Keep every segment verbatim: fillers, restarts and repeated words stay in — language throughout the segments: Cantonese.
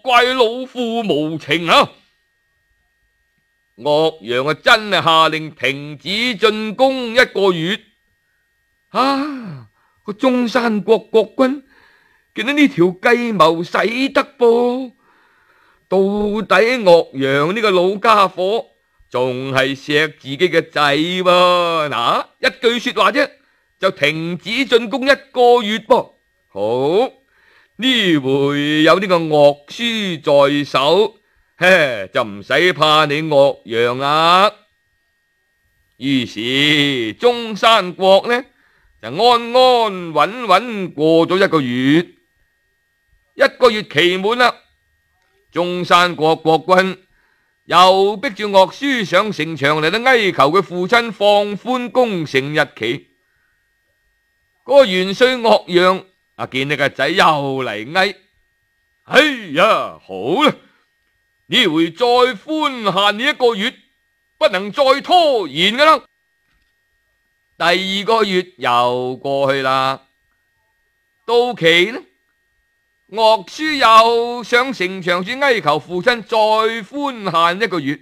怪老夫無情啊！岳陽啊，真係下令停止進攻一個月。啊，個中山國國君見到呢條計謀使得噃，到底岳陽呢個老家伙仲係錫自己嘅仔噃？嗱，一句說話啫，就停止進攻一個月噃。好，呢回有呢個樂書在手，嘿，就唔使怕你岳陽啦。於是中山國呢就安安穩穩過咗一個月。一個月期滿啦，中山國國君又逼住樂書上城牆嚟到哀求佢父親放寬攻城日期。嗰個元帥岳陽啊，見你個仔又嚟哀，哎呀，好啦，呢回再寬限你一個月，不能再拖延噶啦。第二個月又過去啦，到期呢，岳書又上城牆處哀求父親再寬限一個月。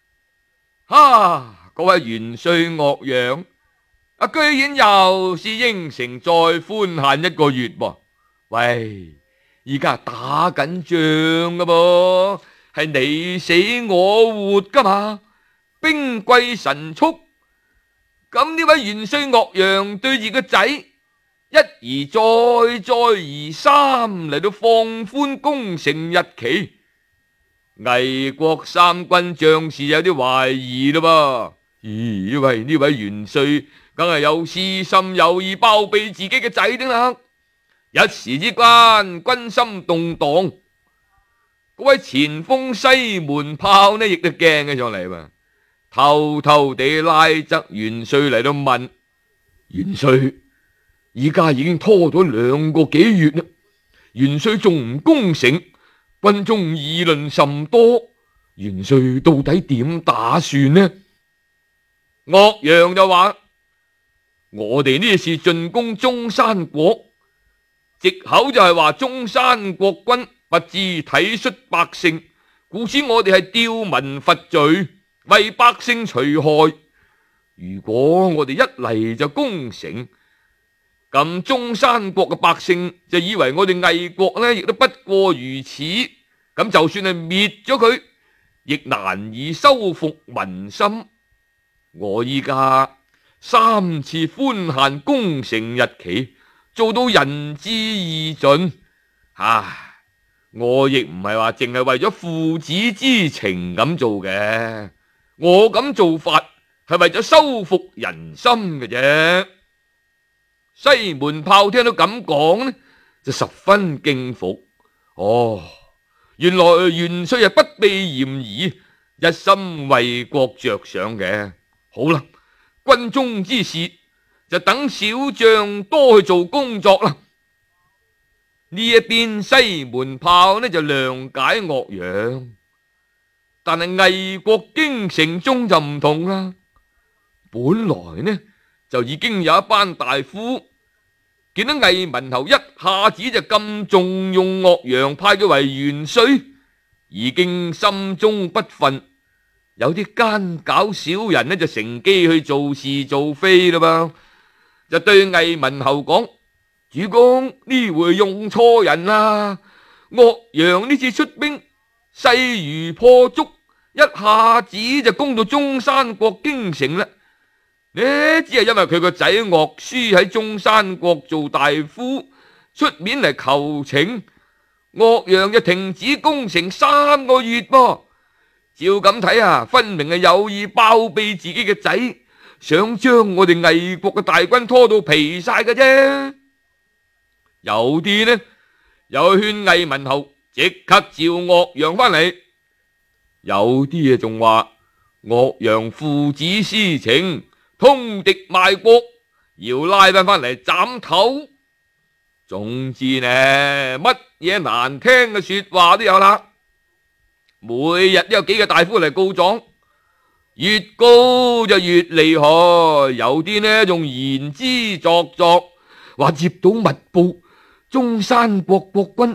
啊，嗰位元帥岳陽啊，居然又是應承再寬限一個月噃。喂，而家打緊仗噶噃，係你死我活噶嘛，兵貴神速。咁呢位元帥岳陽對住個仔一而再再而三嚟到放寬攻城日期，魏國三軍將士有啲懷疑咯噃。咦，喂，呢位元帥梗係有私心有意包庇自己嘅仔啲啦。一時之間軍心動蕩，嗰位前鋒西門豹呢亦都驚咗上嚟喎，偷偷地拉則元帥嚟到問元帥：而家已經拖咗兩個幾月啦，元帥仲唔攻城，軍中議論甚多，元帥到底點打算呢？岳陽就話：我哋呢次進攻中山國，藉口就係話中山國君不知體恤百姓，故此我哋係吊民伐罪，為百姓除害。如果我哋一嚟就攻城，咁中山國嘅百姓就以為我哋魏國呢亦都不過如此，咁就算係滅咗佢，亦難以收復民心。我依家三次寬限攻城日期，做到仁至義盡。唉，我亦唔係話淨係為咗父子之情咁做嘅，我咁做法係為咗收復人心嘅啫。西門豹聽到咁講呢，就十分敬服。哦，原來元帥係不避嫌疑，一心為國着想嘅。好啦，軍中之事就等小將多去做工作啦。呢一邊西門豹呢就諒解岳陽，但係魏國京城中就唔同啦。本來呢就已經有一班大夫見到魏文侯一下子就咁重用岳陽，派佢為元帥，已經心中不忿。有啲奸狡小人呢就乘機去做是做非啦噃，就對魏文侯講：主公，呢回用錯人啦！岳陽呢次出兵勢如破竹，一下子就攻到中山國京城啦。呢只係因為佢個仔岳書喺中山國做大夫，出面嚟求情，岳陽就停止攻城三個月噃。照咁睇啊，分明係有意包庇自己嘅仔，想將我哋魏國嘅大軍拖到疲晒嘅啫。有啲呢又勸魏文侯即刻召岳陽翻嚟，有啲啊仲話岳陽父子私情，通敵賣國，要拉翻翻嚟斬頭。總之呢，乜嘢難聽嘅說話都有啦。每日都有幾個大夫嚟告狀，越告就越厲害。有啲呢仲言之鑿鑿，話接到密報，中山國國君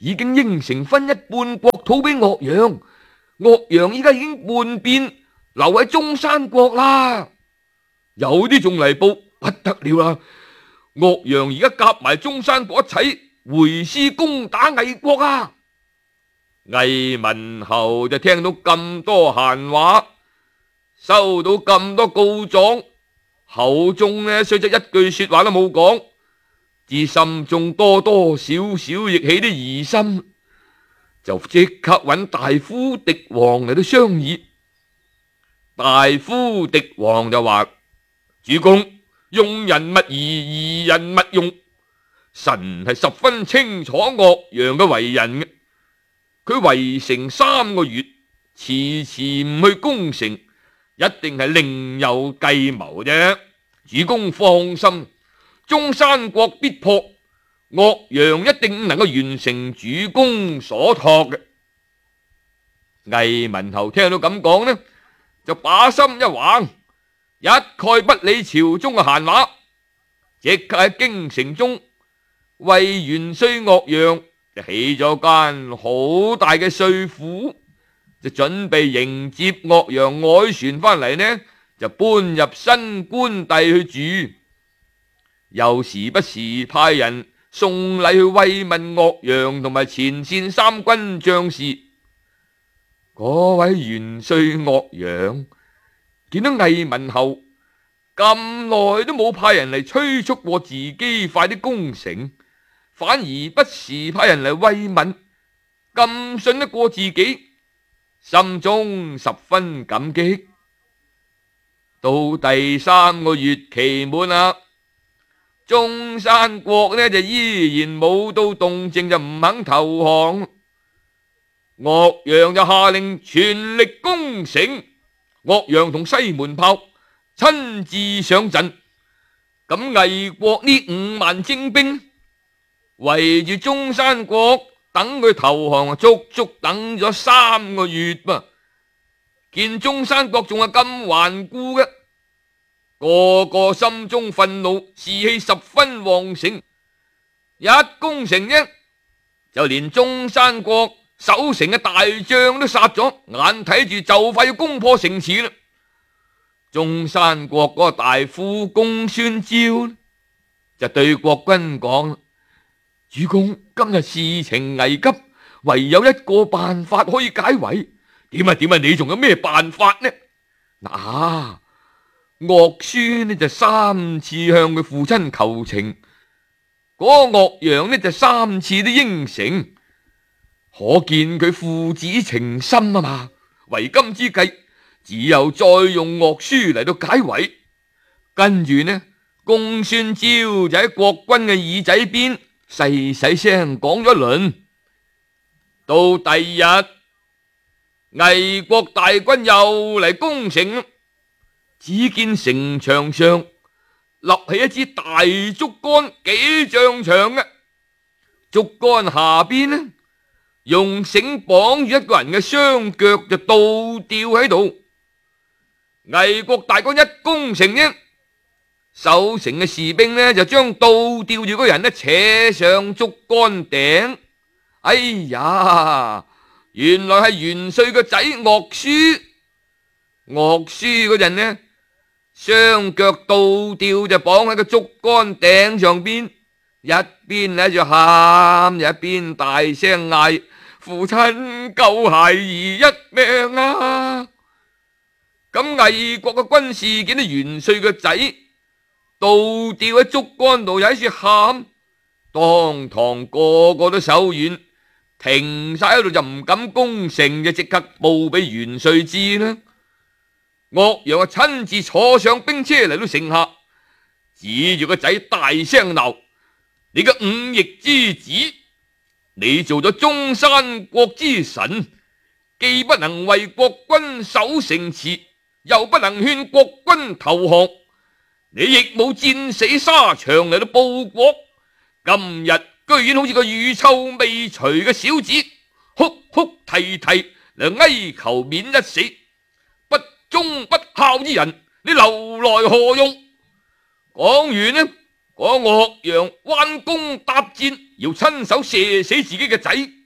已經應承分一半國土俾岳陽，岳陽依家已經叛變，留喺中山國啦。有啲仲嚟報，不得了啦！岳陽而家夾埋中山國一齊回師攻打魏國啊！魏文侯就聽到咁多閒話，收到咁多告狀，口中呢雖則一句說話都冇講，至心中多多少少亦起啲疑心，就即刻揾大夫狄王嚟到商議。大夫狄王就話：主公，用人勿疑，疑人勿用。臣係十分清楚岳陽嘅為人嘅，佢圍城三個月，遲遲唔去攻城，一定係另有計謀啫。主公放心，中山國必破，岳陽一定能夠完成主公所託嘅。魏文侯聽到咁講呢，就把心一橫，一概不理朝中嘅閒話，即刻喺京城中為元帥岳陽就起咗間好大嘅帥府，就準備迎接岳陽凱旋翻嚟呢，就搬入新官邸去住，又時不時派人送禮去慰問岳陽同埋前線三軍將士。嗰位元帥岳陽見到魏文侯咁耐都冇派人嚟催促過自己快啲攻城，反而不時派人嚟慰問，咁信得過自己，心中十分感激。到第三個月期滿啦，中山國呢就依然冇到動靜，就唔肯投降。岳陽就下令全力攻城，岳陽同西門豹親自上陣。咁魏國呢五萬精兵圍住中山國等佢投降，足足等咗三個月噃。見中山國仲係咁頑固嘅，個個心中憤怒，士氣十分旺盛。一攻城啫，就連中山國守城嘅大將都殺咗，眼睇住就快要攻破城池啦。中山國嗰個大夫公孫昭就對國君講：主公，今日事情危急，唯有一個辦法可以解圍。點啊點啊，你仲有咩辦法呢？嗱，岳書呢就三次向佢父親求情，嗰個岳陽呢就三次都應承，可見佢父子情深啊嘛。為今之計，只有再用岳書嚟到解圍。跟住呢，公孫昭就喺國君嘅耳仔邊細細聲講咗一輪。到第二日，魏國大軍又嚟攻城，只見城牆上立起一支大竹竿，幾丈長嘅竹竿下邊呢，用繩綁住一個人嘅雙腳，就倒吊喺度。魏國大軍一攻城呢，守城嘅士兵呢就將倒吊住嗰人呢扯上竹竿頂。哎呀，原來係元帥個仔岳書。岳書嗰陣呢，雙腳倒吊就綁喺個竹竿頂上邊，一邊喺度喊，一邊大聲嗌：父親救孩兒一命啊！咁魏國嘅軍士見到元帥個仔倒吊喺竹竿度，又喺處喊，當堂個個都手軟，停晒喺度，就唔敢攻城，就即刻報俾元帥知啦。岳陽啊，親自坐上兵車嚟到城下，指住個仔大聲鬧：你個忤逆之子，你做咗中山國之臣，既不能為國君守城池，又不能勸國君投降，你亦冇戰死沙場嚟到報國，今日居然好似個乳臭未除嘅小子，哭哭啼啼嚟哀求免一死，不忠不孝之人，你留來何用？講完呢，嗰岳陽彎弓搭箭，要親手射死自己嘅仔。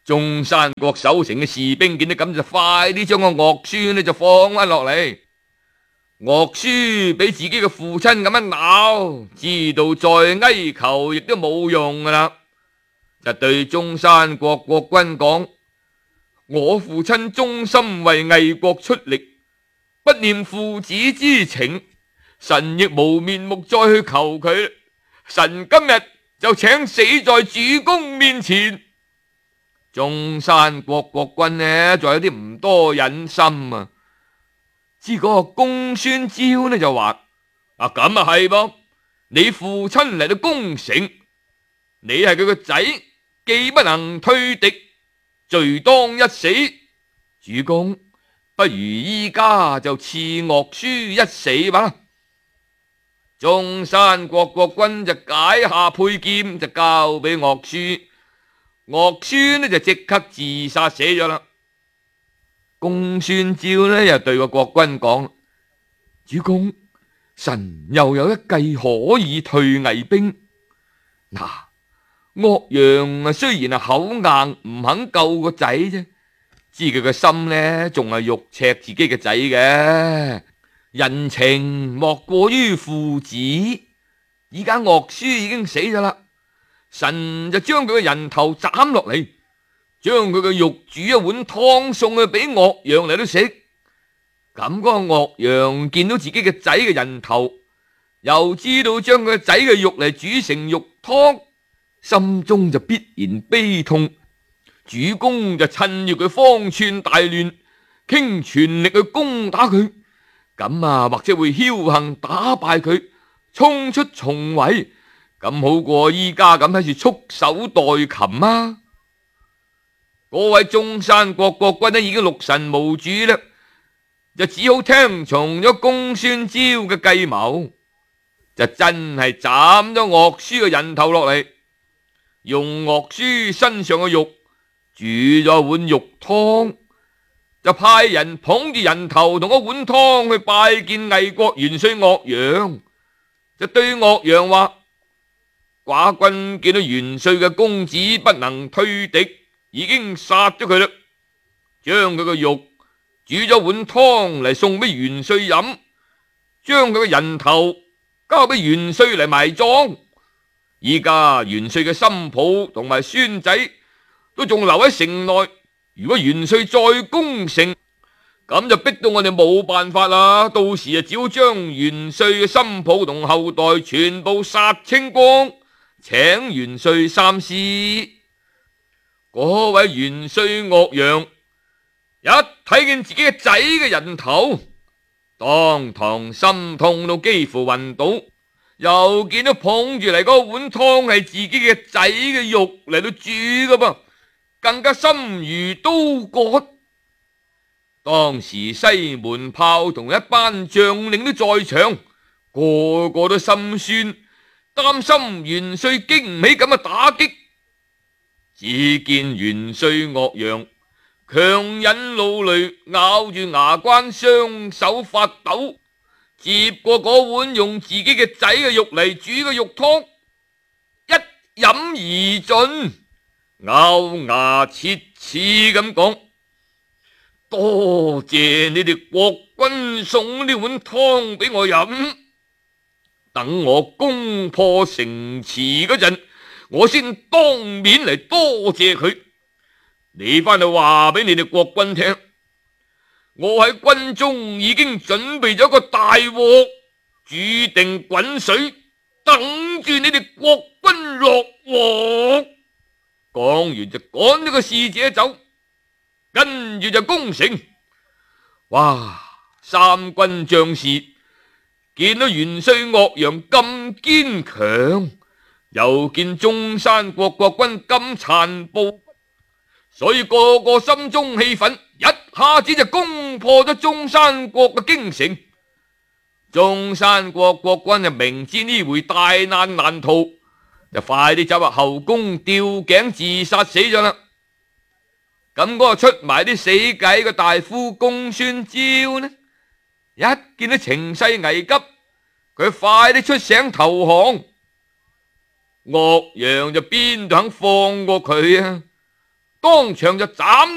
中山國守城嘅士兵見到咁就快啲將個樂書呢就放翻落嚟。樂書俾自己嘅父親咁樣鬧，知道再哀求亦都冇用噶啦，就對中山國國君講：我父親忠心為魏國出力，不念父子之情，臣亦無面目再去求佢，臣今日就請死在主公面前。中山國國君呢，仲有啲唔多忍心啊。知嗰個公孫昭呢就話：啊咁啊係噃，你父親嚟到攻城，你係佢個仔，既不能退敵，罪當一死。主公，不如依家就賜樂書一死吧。中山國國君就解下佩劍，就交俾樂書，樂書呢就即刻自殺死咗啦。公孫昭呢又對個國君講：主公，臣又有一計可以退魏兵。嗱，岳陽啊雖然係口硬唔肯救個仔啫，知佢個心呢仲係肉赤自己嘅仔嘅，人情莫過於父子。而家樂書已經死咗啦，臣就將佢嘅人頭斬落嚟，將佢嘅肉煮一碗湯送去俾岳陽嚟到食。咁嗰個岳陽見到自己嘅仔嘅人頭，又知道將佢仔嘅肉嚟煮成肉湯，心中就必然悲痛。主公就趁住佢方寸大亂，傾全力去攻打佢，咁啊或者會僥倖打敗佢，衝出重圍，咁好過依家咁喺處束手待擒啊！嗰位中山國國君呢已經六神無主啦，就只好聽從咗公孫昭嘅計謀，就真係斬咗樂書嘅人頭落嚟，用樂書身上嘅肉煮咗碗肉湯，就派人捧住人頭同一碗湯去拜見魏國元帥岳陽，就對岳陽話：寡君見到元帥嘅公子不能退敵，已經殺咗佢啦，將佢個肉煮咗碗湯嚟送俾元帥飲，將佢個人頭交俾元帥嚟埋葬。依家元帥嘅新抱同埋孫仔都仲留喺城內，如果元帥再攻城，咁就逼到我哋冇辦法啦。到時啊，只好將元帥嘅新抱同後代全部殺清光，請元帥三思。嗰位元帥岳陽一睇見自己嘅仔嘅人頭，當堂心痛到幾乎暈倒，又見到捧住嚟嗰碗湯係自己嘅仔嘅肉嚟到煮噶噃，更加心如刀割。當時西門豹同一班將領都在場，個個都心酸，擔心元帥經唔起咁嘅打擊。只見元帥岳陽強忍怒淚，咬住牙關，雙手發抖，接過嗰碗用自己嘅仔嘅肉嚟煮嘅肉湯，一飲而盡，咬牙切齒咁講：多謝你哋國君送呢碗湯俾我飲，等我攻破城池嗰陣，我先當面嚟多謝佢。你翻去話俾你哋國君聽，我喺軍中已經準備咗個大鑊，注定滾水，等住你哋國君落鑊。講完就趕咗個使者走，跟住就攻城。哇！三軍將士見到元帥岳陽咁堅強，又見中山國國君咁殘暴，所以個個心中氣憤，一下子就攻破咗中山國嘅京城。中山國國君就明知呢回大難難逃，就快啲走入後宮吊頸自殺死咗啦。咁嗰個出埋啲死計嘅大夫公孫昭呢，一見到情勢危急，佢快啲出省投降。岳陽就邊度肯放過佢啊？ 當場就斬